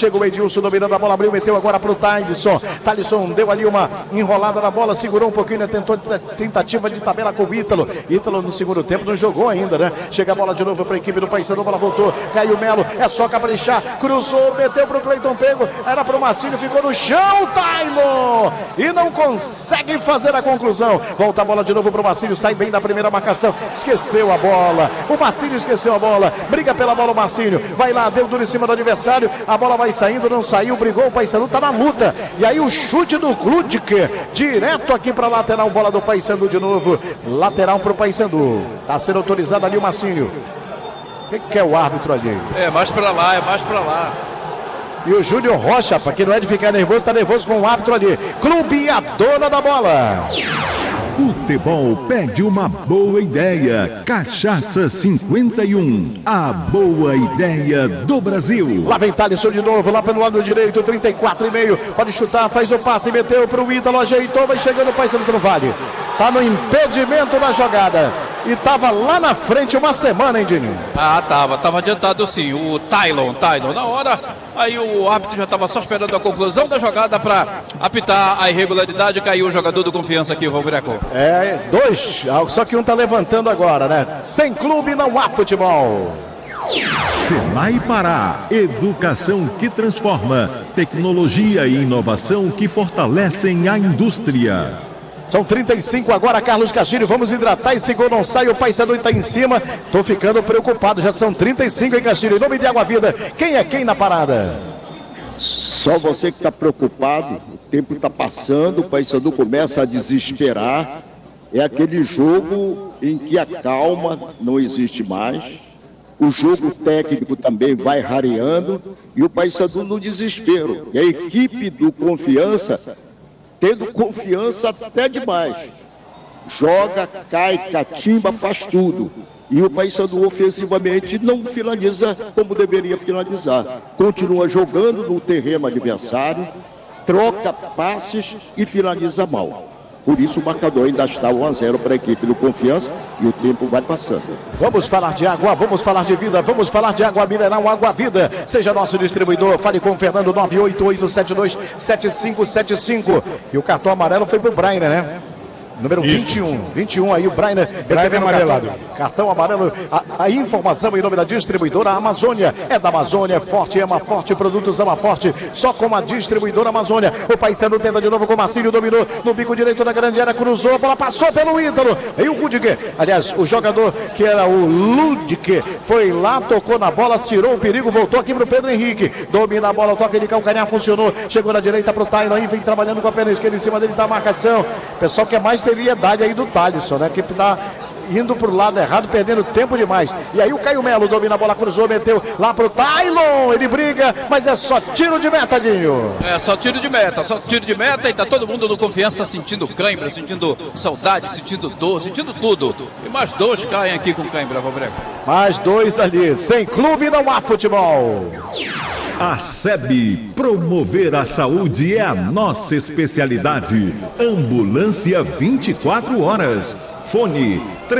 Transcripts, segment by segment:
chega o Edilson dominando a bola, abriu, meteu agora pro Thalisson. Thalisson deu ali uma enrolada na bola, segurou um pouquinho, né? Tentou tentativa de tabela com o Ítalo. Ítalo no segundo tempo não jogou ainda, né? Chega a bola de novo para a equipe do Paysandu, a bola voltou, Caio Melo, é só caprichar, cruzou, meteu pro Cleiton Pego, era pro Marcílio, ficou no chão, Taylor, e não consegue fazer a conclusão. Volta a bola de novo pro Marcílio, sai bem da primeira marcação, esqueceu a bola, o Marcílio esqueceu a bola, briga pela bola o Marcílio, vai lá, deu duro em cima do adversário, a bola vai saindo, não saiu, brigou, o Paysandu tá na luta, e aí o chute do Kludik, direto aqui pra lateral, bola do Paysandu de novo, lateral pro Paysandu, tá sendo autorizado ali o Marcílio. O que é o árbitro ali? É mais pra lá, é mais pra lá. E o Júnior Rocha, para que não é de ficar nervoso, tá nervoso com o árbitro ali. Clube a dona da bola. Futebol pede uma boa ideia. Cachaça 51, a boa ideia do Brasil. Lá vem Thalisson de novo, lá pelo lado direito, 34,5. Pode chutar, faz o passe, meteu pro Ítalo, ajeitou, vai chegando o Paysandu no Vale. Tá no impedimento da jogada. E tava lá na frente uma semana, hein, Dinho? Ah, tava adiantado sim, o Taylor, na hora, aí o árbitro já tava só esperando a conclusão da jogada para apitar a irregularidade, caiu o jogador do Confiança aqui, Valbreco. Dois, só que um tá levantando agora, né? Sem clube não há futebol. Senai Pará, educação que transforma, tecnologia e inovação que fortalecem a indústria. São 35 agora, Carlos Castilho, vamos hidratar, esse gol não sai, o Paysandu está em cima, tô ficando preocupado, já são 35 em Castilho, em nome de Água Vida, quem é quem na parada? Só você que está preocupado, o tempo está passando, o Paysandu começa a desesperar, é aquele jogo em que a calma não existe mais, o jogo técnico também vai rareando e o Paysandu no desespero, e a equipe do Confiança tendo confiança até demais, joga, cai, catimba, faz tudo. E o Paysandu ofensivamente não finaliza como deveria finalizar. Continua jogando no terreno adversário, troca passes e finaliza mal. Por isso o marcador ainda está 1-0 para a equipe do Confiança e o tempo vai passando. Vamos falar de água, vamos falar de vida, vamos falar de água mineral, Água Vida. Seja nosso distribuidor, fale com o Fernando 988727575. E o cartão amarelo foi pro Brainer, né? Número 21 aí, o Brainer recebendo amarelado. Cartão amarelo, a informação em nome da distribuidora Amazônia. É da Amazônia, forte, ama forte, produtos ama forte, só com a distribuidora Amazônia. O Paysandu tenta de novo com o Marcílio, dominou no bico direito da grande área, cruzou, a bola passou pelo Ítalo. Aí o Rudiger, aliás, o jogador que era o Ludic, foi lá, tocou na bola, tirou o perigo, voltou aqui pro Pedro Henrique. Domina a bola, toca de calcanhar, funcionou. Chegou na direita pro Taylor, aí vem trabalhando com a perna esquerda, em cima dele tá a marcação. Pessoal quer mais seriedade aí do Thalisson, né? Que tá indo pro lado errado, perdendo tempo demais. E aí o Caio Melo domina a bola, cruzou, meteu lá pro Taylor, ele briga, mas é só tiro de meta, Dinho. É só tiro de meta e tá todo mundo no Confiança sentindo cãibra, sentindo saudade, sentindo dor, sentindo tudo. E mais dois caem aqui com cãibra, Valbreco. Mais dois ali, sem clube não há futebol. A SEB, promover a saúde é a nossa especialidade. Ambulância 24 horas. Fone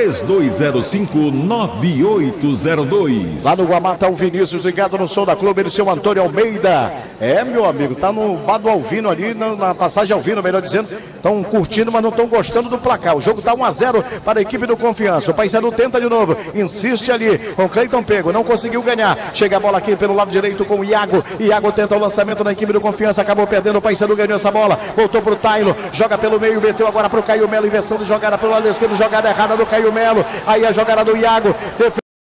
3205-9802. Lá no Guamá tá o Vinícius ligado no som da Clube, ele seu Antônio Almeida. É, meu amigo, tá no bar do Alvino ali, na passagem Alvino, melhor dizendo. Estão curtindo, mas não estão gostando do placar. O jogo tá 1-0 para a equipe do Confiança. O Paysandu tenta de novo, insiste ali com o Cleiton Pego, não conseguiu ganhar. Chega a bola aqui pelo lado direito com o Iago. Iago tenta o lançamento na equipe do Confiança, acabou perdendo. O Paysandu ganhou essa bola, voltou pro Taylor, joga pelo meio, meteu agora pro Caio Melo, inversão de jogada pelo lado esquerdo, jogada errada do Caio Melo. Aí a jogada do Iago,